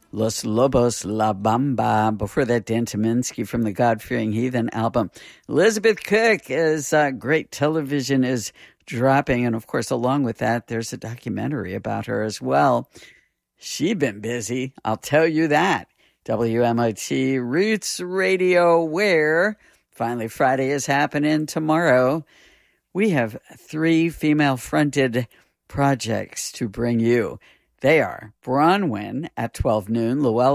Los Lobos La Bamba. Before that, Dan Tyminski from the God-Fearing Heathen album. Elizabeth Cook is great television is dropping. And of course, along with that, there's a documentary about her as well. She been busy, I'll tell you that. WMIT Roots Radio, where finally Friday is happening tomorrow. We have 3 female-fronted projects to bring you. They are Bronwyn at 12 noon, Llewellyn